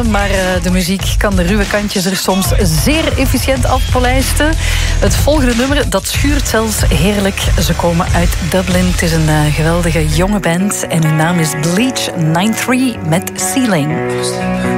tonen, maar de muziek kan de ruwe kantjes er soms zeer efficiënt afpolijsten. Het volgende nummer, dat schuurt zelfs heerlijk. Ze komen uit Dublin. Het is een geweldige jonge band en hun naam is Bleach 93 met Ceiling.